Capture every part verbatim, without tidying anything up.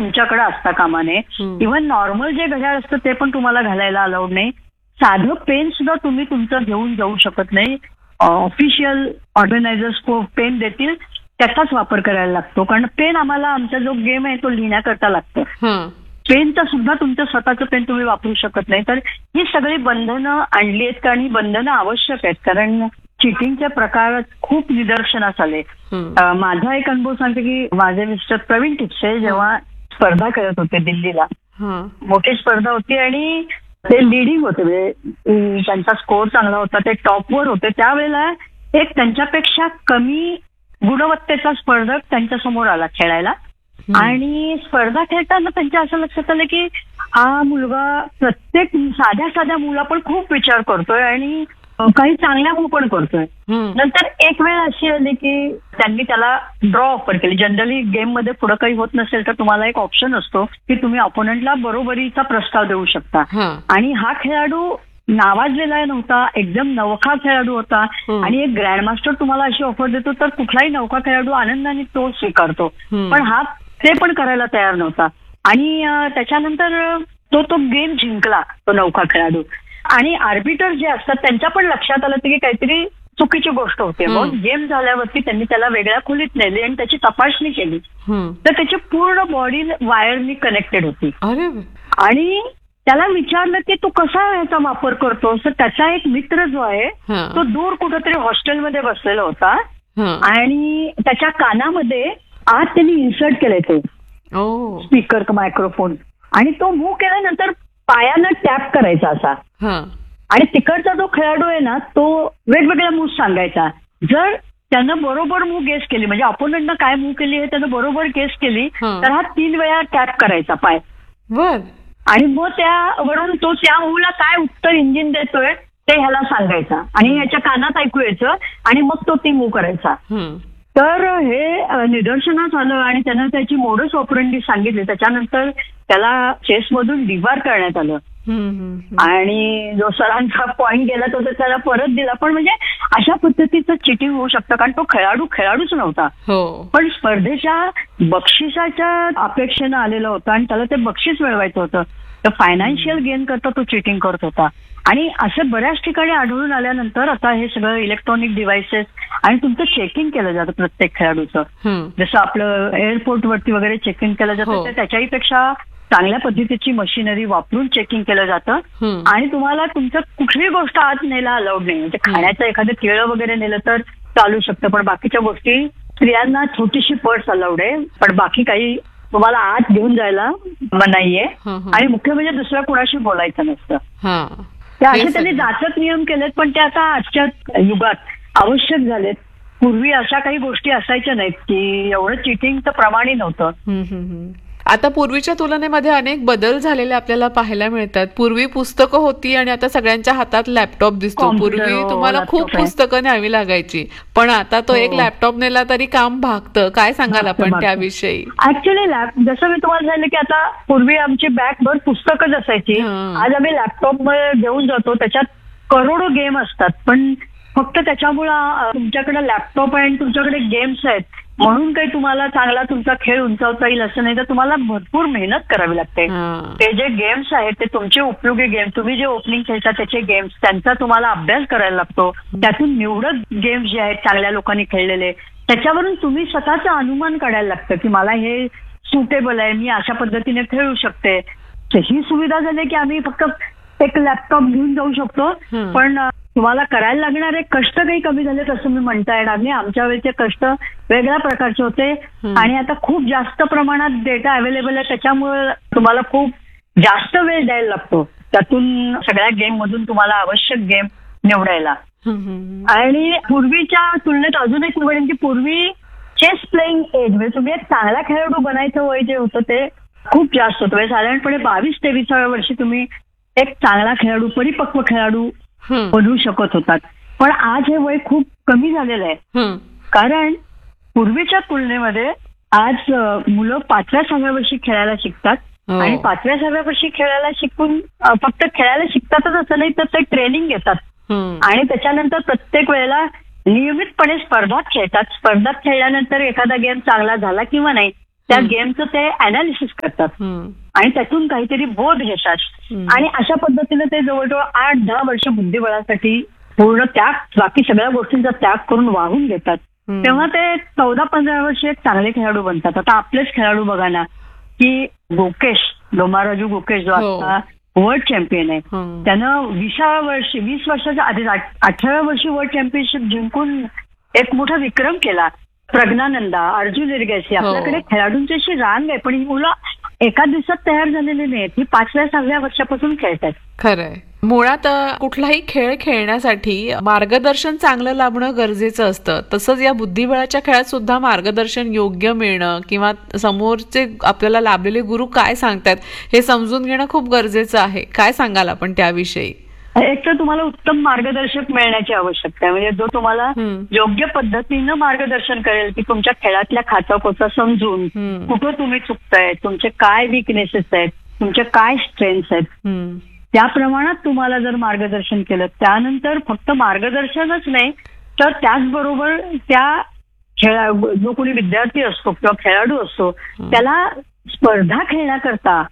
तुमच्याकडे असता कामा नये. इव्हन नॉर्मल जे घड्याळ असतं ते पण तुम्हाला घालायला अलाउड नाही. साधं पेन सुद्धा तुम्ही तुमचं घेऊन जाऊ शकत नाही. ऑफिशियल ऑर्गनायझर्स पेन देतील त्याचाच वापर करायला लागतो, कारण पेन आम्हाला आमचा जो गेम आहे तो लिहिण्याकरता लागतो. पेनचं सुद्धा तुमचं स्वतःचं पेन तुम्ही वापरू शकत नाही. तर ही सगळी बंधनं आणली आहेत, कारण ही बंधनं आवश्यक आहेत, कारण चिटिंगच्या प्रकारात खूप निदर्शनास आले. माझा एक अनुभव सांगते की माझे मिस्टर प्रवीण टिपसे जेव्हा स्पर्धा करत होते दिल्लीला, मोठी स्पर्धा होती आणि ते लिडिंग होते, म्हणजे त्यांचा स्कोर चांगला होता, ते टॉपवर होते. त्यावेळेला एक त्यांच्यापेक्षा कमी गुणवत्तेचा स्पर्धक त्यांच्या समोर आला खेळायला आणि स्पर्धा खेळताना त्यांच्या असं लक्षात आलं की हा मुलगा प्रत्येक साध्या साध्या मुला पण खूप विचार करतोय आणि काही चांगल्या मुलं पण करतोय. नंतर एक वेळ अशी आली की त्यांनी त्याला ड्रॉ ऑफर केली. जनरली गेम मध्ये पुढे काही होत नसेल तर तुम्हाला एक ऑप्शन असतो की तुम्ही अपोनंटला बरोबरीचा प्रस्ताव देऊ शकता. आणि हा खेळाडू नावाजलेला नव्हता, एकदम नवखा खेळाडू होता आणि एक ग्रँडमास्टर तुम्हाला अशी ऑफर देतो तर कुठलाही नवखा खेळाडू आनंदाने तो स्वीकारतो. पण हा ते पण करायला तयार नव्हता आणि त्याच्यानंतर तो तो गेम जिंकला, तो नवखा खेळाडू. आणि आर्बिटर जे असतात त्यांच्या पण लक्षात आलं की काहीतरी चुकीची गोष्ट होते. मग गेम झाल्यावरती त्यांनी त्याला वेगळ्या खोलीत नेले आणि त्याची तपासणी केली तर त्याची पूर्ण बॉडी वायरनी कनेक्टेड होती. आणि त्याला विचारलं की तू कसा याचा वापर करतोस, तर त्याचा एक मित्र जो आहे तो दूर कुठेतरी हॉस्टेलमध्ये बसलेला होता आणि त्याच्या कानामध्ये आत त्यांनी इन्सर्ट केलंय तो स्पीकर मायक्रोफोन आणि तो मूव्ह केल्यानंतर पायानं टॅप करायचा असा. आणि तिकडचा जो खेळाडू आहे ना तो वेगवेगळ्या मूव्ह सांगायचा. जर त्यानं बरोबर मूव्ह गेस केली, म्हणजे अपोनंटनं काय मूव्ह केली हे त्यानं बरोबर गेस केली तर हा तीन वेळा टॅप करायचा पाय. आणि मग त्यावरून तो त्या मूव्हला काय उत्तर इंजिन देतोय ते ह्याला सांगायचा आणि ह्याच्या कानात ऐकू यायचं आणि मग तो ती मूव्ह करायचा. तर हे निदर्शनास आलं आणि त्यानं त्याची मोडस ऑपरेंडी सांगितली. त्याच्यानंतर त्याला चेसमधून डिबार करण्यात आलं आणि जो सरांचा पॉइंट गेला तो त्याला परत दिला. पण म्हणजे अशा पद्धतीचं चिटिंग होऊ शकतं, कारण तो खेळाडू खेळाडूच नव्हता, पण स्पर्धेच्या बक्षिसाच्या अपेक्षेनं आलेला होता आणि त्याला ते बक्षीस मिळवायचं होतं. तर फायनान्शियल गेन करता तो चिटिंग करत होता. आणि असं बऱ्याच ठिकाणी आढळून आल्यानंतर आता हे सगळं इलेक्ट्रॉनिक डिव्हाइसेस आणि तुमचं चेकिंग केलं जातं प्रत्येक खेळाडूचं. जसं आपलं एअरपोर्ट वरती वगैरे चेकिंग केलं जातं तर त्याच्याही पेक्षा चांगल्या पद्धतीची मशिनरी वापरून चेकिंग केलं जातं. आणि तुम्हाला तुमचं कुठलीही गोष्ट आत न्यायला अलाउड नाही. म्हणजे खाण्याचं एखादं केळं वगैरे नेलं तर चालू शकतं, पण बाकीच्या गोष्टी स्त्रियांना छोटीशी पर्स अलाउड आहे, पण बाकी काही तुम्हाला आत घेऊन जायला मनाई आहे. आणि मुख्य म्हणजे दुसऱ्या कुणाशी बोलायचं नसतं. ते असे त्यांनी जाचक नियम केलेत, पण ते आता आजच्या युगात आवश्यक झालेत. पूर्वी अशा काही गोष्टी असायच्या नाहीत की एवढं चिटिंगचं प्रमाणही नव्हतं. आता पूर्वीच्या तुलनेमध्ये अनेक बदल झालेले आपल्याला पाहायला मिळतात. पूर्वी पुस्तकं होती आणि आता सगळ्यांच्या हातात लॅपटॉप दिसतो. पूर्वी तुम्हाला खूप पुस्तकं न्यावी लागायची, पण आता तो एक लॅपटॉप नेला तरी काम भागतं. काय सांगाल आपण त्याविषयी? ऍक्च्युली जसं मी तुम्हाला सांगितलं की आता पूर्वी आमची बॅग भर पुस्तकच असायची, आज आम्ही लॅपटॉप घेऊन जातो, त्याच्यात करोडो गेम असतात. पण फक्त त्याच्यामुळं तुमच्याकडे लॅपटॉप आहे आणि तुमच्याकडे गेम्स आहेत म्हणून काही तुम्हाला चांगला तुमचा खेळ उंचावता येईल असं नाही, तर तुम्हाला भरपूर मेहनत करावी लागते. ते जे गेम्स आहेत ते तुमचे उपयोगी गेम्स, तुम्ही जे ओपनिंग खेळता त्याचे गेम्स, त्यांचा तुम्हाला अभ्यास करायला लागतो. त्यातून निवडक गेम्स जे आहेत चांगल्या लोकांनी खेळलेले त्याच्यावरून तुम्ही स्वतःचं अनुमान काढायला लागतं की मला हे सुटेबल आहे, मी अशा पद्धतीने खेळू शकते. ही सुविधा झाली की आम्ही फक्त एक लॅपटॉप घेऊन जाऊ शकतो, पण तुम्हाला करायला लागणारे कष्ट काही कमी झाले तसं मी म्हणता येणार नाही. आमच्या वेळेचे कष्ट वेगळ्या प्रकारचे होते आणि आता खूप जास्त प्रमाणात डेटा अवेलेबल आहे, त्याच्यामुळे तुम्हाला खूप जास्त वेळ द्यायला लागतो त्यातून सगळ्या गेम मधून तुम्हाला आवश्यक गेम निवडायला. आणि पूर्वीच्या तुलनेत अजून एक निवडेन की पूर्वी चेस प्लेइंग एज म्हणजे तुम्ही एक चांगला खेळाडू बनायचं वय जे होतं ते खूप जास्त होतं. साधारणपणे बावीस तेवीसाव्या वर्षी तुम्ही एक चांगला खेळाडू, परिपक्व खेळाडू बनवू शकत होतात. पण आज हे वय खूप कमी झालेलं आहे, कारण पूर्वीच्या तुलनेमध्ये आज मुलं पाचव्या सहाव्या वर्षी खेळायला शिकतात आणि पाचव्या सहाव्या वर्षी खेळायला शिकून फक्त खेळायला शिकतातच असं नाही तर ते ट्रेनिंग घेतात आणि त्याच्यानंतर प्रत्येक वेळेला नियमितपणे स्पर्धात खेळतात. स्पर्धात खेळल्यानंतर एखादा गेम चांगला झाला किंवा नाही त्या गेमचं ते अनालिसिस करतात आणि त्यातून काहीतरी बोध घेतात आणि अशा पद्धतीने ते जवळजवळ आठ दहा वर्ष बुद्धिबळासाठी पूर्ण त्याग, बाकी सगळ्या गोष्टींचा त्याग करून वाहून घेतात. तेव्हा ते चौदा पंधरा वर्ष एक चांगले खेळाडू बनतात. आता आपलेच खेळाडू बघा ना, की गोकेश डोमाराजू गोकेश जो आता वर्ल्ड चॅम्पियन आहे, त्यानं विसाव्या वर्षी वीस वर्षाच्या आधी अठराव्या वर्षी वर्ल्ड चॅम्पियनशिप जिंकून एक मोठा विक्रम केला. प्रज्ञानंदा, अर्जुन इरगेसी, आपल्याकडे खेळाडूंची अशी रांग आहे, पण ही मुलं एका दिवसात तयार झालेली नाहीत. ही पाचव्या सहाव्या वर्षापासून खेळतात. खरंय. मुळात कुठलाही खेळ खेळण्यासाठी मार्गदर्शन चांगलं लाभणं गरजेचं असतं. तसंच या बुद्धिबळाच्या खेळात सुद्धा मार्गदर्शन योग्य मिळणं किंवा समोरचे आपल्याला लाभलेले गुरु काय सांगतात हे समजून घेणं खूप गरजेचं आहे. काय सांगाल आपण त्याविषयी? एक तर तुम्हाला उत्तम मार्गदर्शक मिळण्याची आवश्यकता आहे, म्हणजे जो तुम्हाला योग्य पद्धतीनं मार्गदर्शन करेल की तुमच्या खेळातल्या खाचाखोचा समजून कुठं तुम्ही चुकताय, तुमचे काय विकनेसेस आहेत, तुमचे काय स्ट्रेंथ्स आहेत, त्या प्रमाणात तुम्हाला जर मार्गदर्शन केलं, त्यानंतर फक्त मार्गदर्शनच नाही तर त्याचबरोबर त्या खेळा जो कोणी विद्यार्थी असतो किंवा खेळाडू असतो त्याला स्पर्धा खेळण्याकरता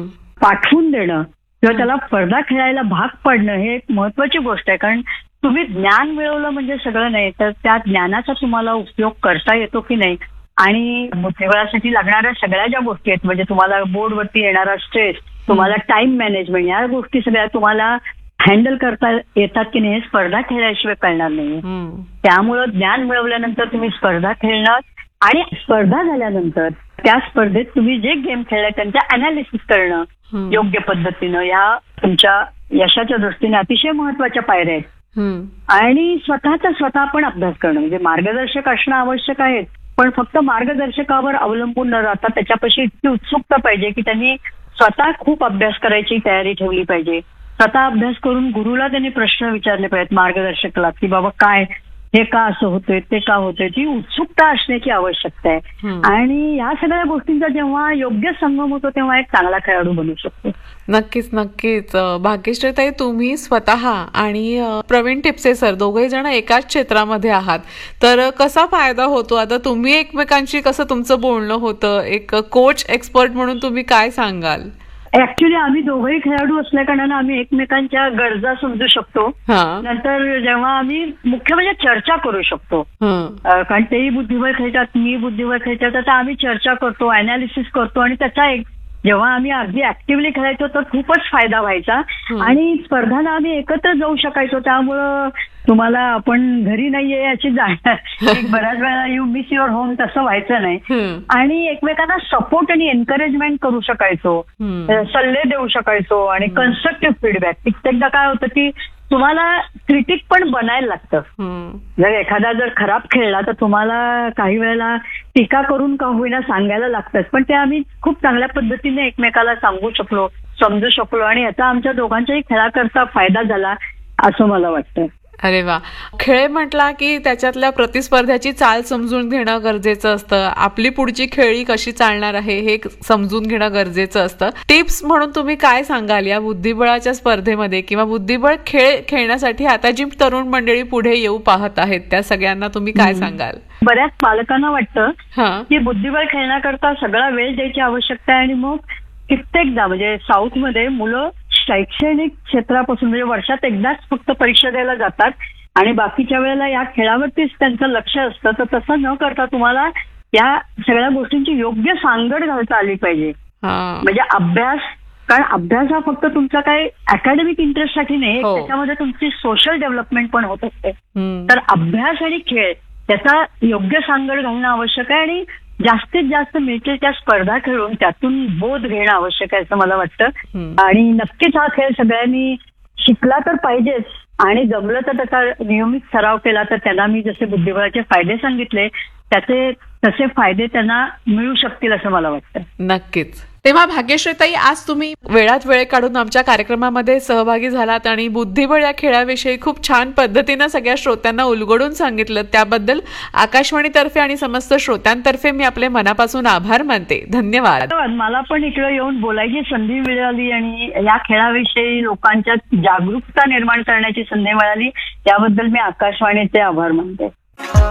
पाठवून देणं किंवा त्याला स्पर्धा खेळायला भाग पडणं हे एक महत्वाची गोष्ट आहे. कारण तुम्ही ज्ञान मिळवलं म्हणजे सगळं नाही, तर त्या ज्ञानाचा तुम्हाला उपयोग करता येतो की नाही आणि बुद्धिबळासाठी लागणाऱ्या सगळ्या ज्या गोष्टी आहेत, म्हणजे तुम्हाला बोर्डवरती येणारा स्ट्रेस, तुम्हाला टाइम मॅनेजमेंट, या गोष्टी सगळ्या तुम्हाला हँडल करता येतात की नाही हे स्पर्धा खेळल्याशिवाय कळणार नाही. त्यामुळं ज्ञान मिळवल्यानंतर तुम्ही स्पर्धा खेळणार आणि स्पर्धा झाल्यानंतर त्या स्पर्धेत तुम्ही जे गेम खेळलाय त्यांच्या अनालिसिस करणं योग्य पद्धतीनं, या तुमच्या यशाच्या दृष्टीने अतिशय महत्वाच्या पायऱ्या आहेत. आणि स्वतःचा स्वतः पण अभ्यास करणं, म्हणजे मार्गदर्शक असणं आवश्यक आहे, पण फक्त मार्गदर्शकावर अवलंबून न राहता त्याच्यापाशी इतकी उत्सुकता पाहिजे की त्यांनी स्वतः खूप अभ्यास करायची तयारी ठेवली पाहिजे. स्वतः अभ्यास करून गुरुला त्यांनी प्रश्न विचारले पाहिजेत मार्गदर्शकाला की बाबा काय हे का असं होतंय, ते का होतंय, ती उत्सुकता असण्याची आवश्यकता आहे. आणि या सगळ्या गोष्टींचा जेव्हा योग्य संगम होतो तेव्हा एक चांगला खेळाडू बनू शकतो. नक्कीच नक्कीच. भाग्यश्रीताई, तुम्ही स्वतः आणि प्रवीण टिपसे सर दोघे जण एकाच क्षेत्रामध्ये आहात, तर कसा फायदा होतो? आता तुम्ही एकमेकांशी कसं तुमचं बोलणं होतं, एक कोच एक्सपर्ट म्हणून तुम्ही काय सांगाल? ऍक्च्युली आम्ही दोघंही खेळाडू असल्या कारणानं आम्ही एकमेकांच्या गरजा समजू शकतो. नंतर जेव्हा आम्ही मुख्य म्हणजे चर्चा करू शकतो, कारण तेही बुद्धिबळ खेळतात, मी बुद्धिबळ खेळतात, तर आम्ही चर्चा करतो, अनालिसिस करतो आणि त्याचा एक जेव्हा आम्ही अगदी ऍक्टिव्हली खेळायचो तर खूपच फायदा व्हायचा आणि स्पर्धांना आम्ही एकत्र जाऊ शकायचो. त्यामुळं तुम्हाला आपण घरी नाहीये याची जाणीव, बऱ्याच वेळा यू मिस युअर होम तसं व्हायचं नाही आणि एकमेकांना सपोर्ट आणि एनकरेजमेंट करू शकायचो, सल्ले देऊ शकायचो आणि कन्स्ट्रक्टिव्ह फीडबॅक. कित्येकदा काय होतं की तुम्हाला क्रिटिक पण बनायला लागतं. जर एखादा जर खराब खेळला तर तुम्हाला काही वेळेला टीका करून का होईना सांगायला लागतं, पण ते आम्ही खूप चांगल्या पद्धतीने एकमेकाला सांगू शकलो, समजू शकलो आणि याचा आमच्या दोघांच्याही खेळाकरता फायदा झाला असं मला वाटतं. अरे वा. खेळ म्हटला की त्याच्यातल्या प्रतिस्पर्ध्याची चाल समजून घेणं गरजेचं असतं, आपली पुढची खेळी कशी चालणार आहे हे समजून घेणं गरजेचं असतं. टिप्स म्हणून तुम्ही काय सांगाल या बुद्धिबळाच्या स्पर्धेमध्ये किंवा बुद्धिबळ खेळ खेळण्यासाठी आता जी तरुण मंडळी पुढे येऊ पाहत आहेत त्या सगळ्यांना तुम्ही काय सांगाल? बऱ्याच पालकांना वाटतं की बुद्धिबळ खेळण्याकरता सगळा वेळ द्यायची आवश्यकता आहे आणि मग कित्येकदा म्हणजे साऊथमध्ये मुलं शैक्षणिक क्षेत्रापासून म्हणजे वर्षात एकदाच फक्त परीक्षा द्यायला जातात आणि बाकीच्या वेळेला या खेळावरतीच त्यांचं लक्ष असतं. तर तसं न करता तुम्हाला या सगळ्या गोष्टींची योग्य सांगड घालता आली पाहिजे. म्हणजे अभ्यास, कारण अभ्यास हा फक्त तुमचा काही अकॅडमिक इंटरेस्टसाठी नाही, त्याच्यामध्ये तुमची सोशल डेव्हलपमेंट पण होत असते. तर अभ्यास आणि खेळ त्याचा योग्य सांगड घालणं आवश्यक आहे आणि जास्तीत जास्त मिळतील त्या स्पर्धा खेळून त्यातून बोध घेणं आवश्यक आहे असं मला वाटतं. आणि नक्कीच हा खेळ सगळ्यांनी शिकला तर पाहिजेच आणि जमलं तर त्याचा नियमित सराव केला तर त्यांना मी जसे बुद्धिबळाचे फायदे सांगितले त्याचे तसे फायदे त्यांना मिळू शकतील असं मला वाटतं. नक्कीच. तेव्हा भाग्यश्रीताई, आज तुम्ही वेळात वेळ काढून आमच्या कार्यक्रमामध्ये सहभागी झालात आणि बुद्धिबळ या खेळाविषयी खूप छान पद्धतीनं सगळ्या श्रोत्यांना उलगडून सांगितलं, त्याबद्दल आकाशवाणीतर्फे आणि समस्त श्रोत्यांतर्फे मी आपले मनापासून आभार मानते. धन्यवाद. मला पण इकडे येऊन बोलायची संधी मिळाली आणि या खेळाविषयी लोकांच्या जागरूकता निर्माण करण्याची संधी मिळाली, त्याबद्दल मी आकाशवाणीचे आभार मानते.